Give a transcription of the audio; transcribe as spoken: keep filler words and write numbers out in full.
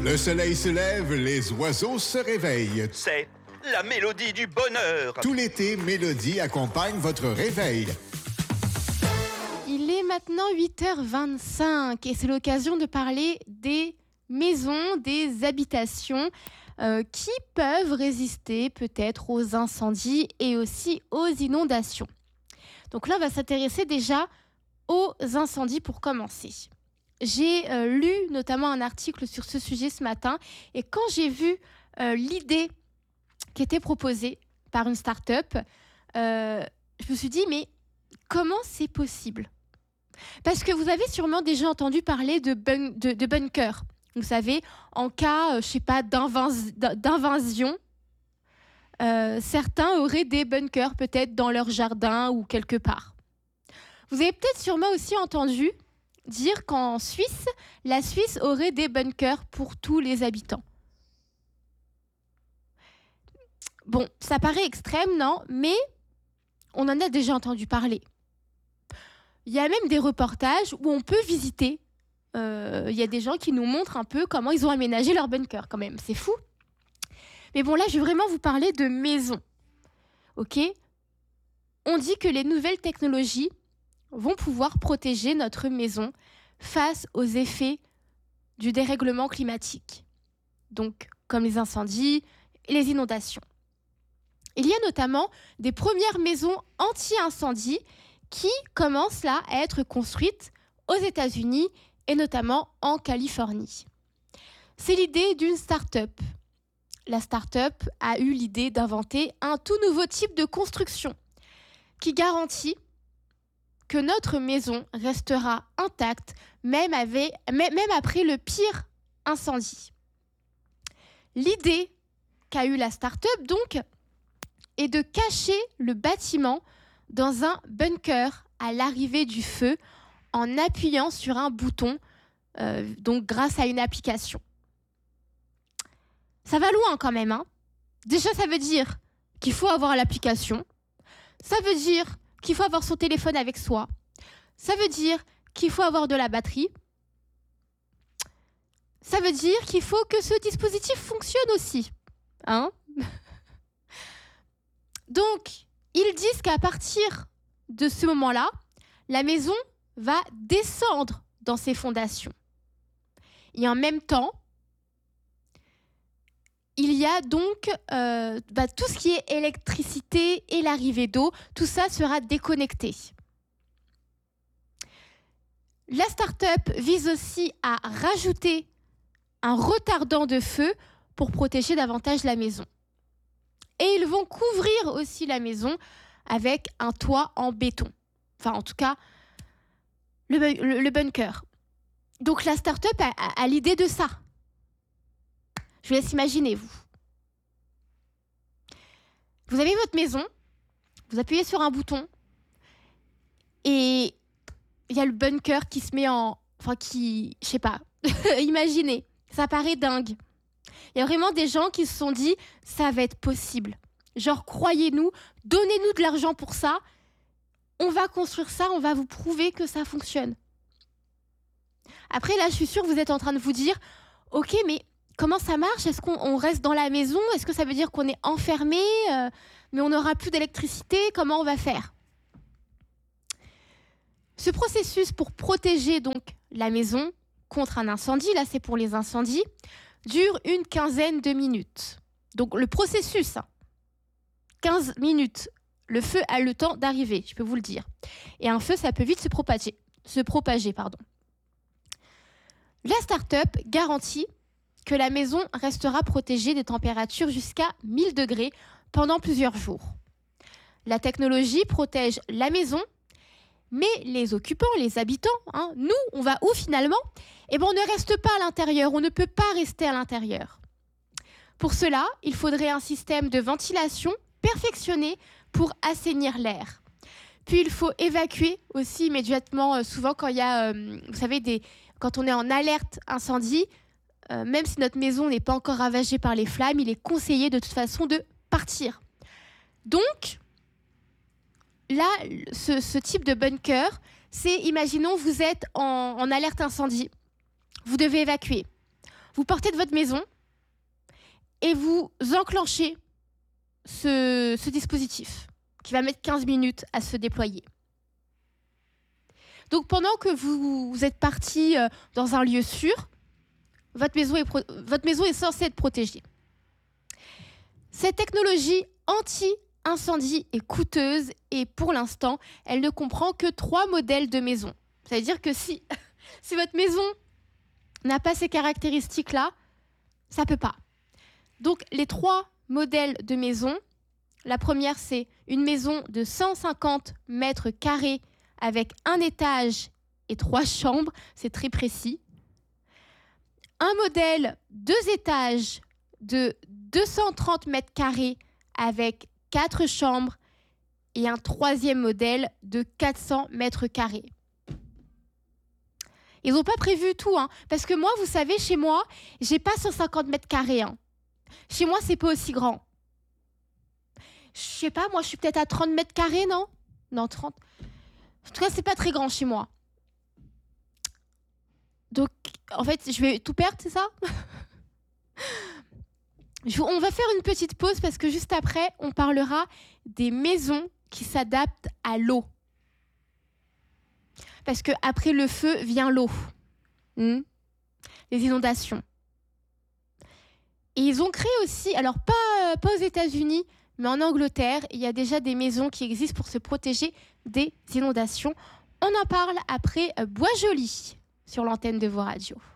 Le soleil se lève, les oiseaux se réveillent. C'est la mélodie du bonheur. Tout l'été, Mélodie accompagne votre réveil. Il est maintenant huit heures vingt-cinq et c'est l'occasion de parler des maisons, des habitations euh, qui peuvent résister peut-être aux incendies et aussi aux inondations. Donc là, on va s'intéresser déjà aux incendies pour commencer. J'ai euh, lu notamment un article sur ce sujet ce matin et quand j'ai vu euh, l'idée qui était proposée par une start-up, euh, je me suis dit mais comment c'est possible ? Parce que vous avez sûrement déjà entendu parler de, bun- de, de bunkers. Vous savez, en cas, euh, je sais pas, d'invas- d'invasion, euh, certains auraient des bunkers peut-être dans leur jardin ou quelque part. Vous avez peut-être sûrement aussi entendu dire qu'en Suisse, la Suisse aurait des bunkers pour tous les habitants. Bon, ça paraît extrême, non ? Mais on en a déjà entendu parler. Il y a même des reportages où on peut visiter. Euh, il y a des gens qui nous montrent un peu comment ils ont aménagé leur bunker, quand même. C'est fou. Mais bon, là, je vais vraiment vous parler de maisons. OK ? On dit que les nouvelles technologies vont pouvoir protéger notre maison face aux effets du dérèglement climatique. Donc, comme les incendies et les inondations. Il y a notamment des premières maisons anti-incendie qui commencent là à être construites aux États-Unis et notamment en Californie. C'est l'idée d'une start-up. La start-up a eu l'idée d'inventer un tout nouveau type de construction qui garantit que notre maison restera intacte même, avec, même après le pire incendie. L'idée qu'a eu la start-up donc est de cacher le bâtiment dans un bunker à l'arrivée du feu en appuyant sur un bouton, euh, donc grâce à une application. Ça va loin quand même, hein. Déjà, ça veut dire qu'il faut avoir l'application. Ça veut dire qu'il faut avoir son téléphone avec soi. Ça veut dire qu'il faut avoir de la batterie. Ça veut dire qu'il faut que ce dispositif fonctionne aussi, hein. Donc, ils disent qu'à partir de ce moment-là, la maison va descendre dans ses fondations. Et en même temps, il y a donc euh, bah, tout ce qui est électricité et l'arrivée d'eau, tout ça sera déconnecté. La start-up vise aussi à rajouter un retardant de feu pour protéger davantage la maison. Et ils vont couvrir aussi la maison avec un toit en béton. Enfin, en tout cas, le, le, le bunker. Donc, la start-up a, a, a l'idée de ça. Je vous laisse imaginer, vous. Vous avez votre maison, vous appuyez sur un bouton, et il y a le bunker qui se met en... Enfin, qui... Je sais pas. Imaginez. Ça paraît dingue. Il y a vraiment des gens qui se sont dit, ça va être possible. Genre, croyez-nous, donnez-nous de l'argent pour ça. On va construire ça, on va vous prouver que ça fonctionne. Après, là, je suis sûre que vous êtes en train de vous dire, ok, mais comment ça marche ? Est-ce qu'on on reste dans la maison ? Est-ce que ça veut dire qu'on est enfermé, euh, mais on n'aura plus d'électricité ? Comment on va faire ? Ce processus pour protéger donc la maison contre un incendie, là c'est pour les incendies, dure une quinzaine de minutes. Donc le processus, hein, quinze minutes, le feu a le temps d'arriver, je peux vous le dire. Et un feu, ça peut vite se propager. Se propager pardon. La start-up garantit que la maison restera protégée des températures jusqu'à mille degrés pendant plusieurs jours. La technologie protège la maison, mais les occupants, les habitants, hein, nous, on va où finalement ? Eh bien, on ne reste pas à l'intérieur, on ne peut pas rester à l'intérieur. Pour cela, il faudrait un système de ventilation perfectionné pour assainir l'air. Puis, il faut évacuer aussi immédiatement, euh, souvent quand il y a, euh, vous savez, des, quand on est en alerte incendie, euh, même si notre maison n'est pas encore ravagée par les flammes, il est conseillé de toute façon de partir. Donc, là, ce, ce type de bunker, c'est, imaginons, vous êtes en, en alerte incendie. Vous devez évacuer. Vous partez de votre maison et vous enclenchez ce, ce dispositif qui va mettre quinze minutes à se déployer. Donc pendant que vous, vous êtes parti euh, dans un lieu sûr, votre maison, est pro- votre maison est censée être protégée. Cette technologie anti-incendie est coûteuse et pour l'instant, elle ne comprend que trois modèles de maison. Ça veut dire que si, si votre maison n'a pas ces caractéristiques-là, ça ne peut pas. Donc les trois modèles de maison, la première c'est une maison de cent cinquante mètres carrés avec un étage et trois chambres, c'est très précis. Un modèle deux étages de deux cent trente mètres carrés avec quatre chambres et un troisième modèle de quatre cents mètres carrés. Ils n'ont pas prévu tout, hein, parce que moi, vous savez, chez moi, j'ai pas cent cinquante mètres carrés. Hein. Chez moi, c'est pas aussi grand. Je sais pas, moi, je suis peut-être à trente mètres carrés, non ? Non, trente. En tout cas, c'est pas très grand chez moi. Donc, en fait, je vais tout perdre, c'est ça ? je, On va faire une petite pause parce que juste après, on parlera des maisons qui s'adaptent à l'eau. Parce qu'après le feu vient l'eau. Hmm Les inondations. Et ils ont créé aussi, alors pas, pas aux États-Unis, mais en Angleterre, il y a déjà des maisons qui existent pour se protéger des inondations. On en parle après Bois Joli sur l'antenne de vos radios.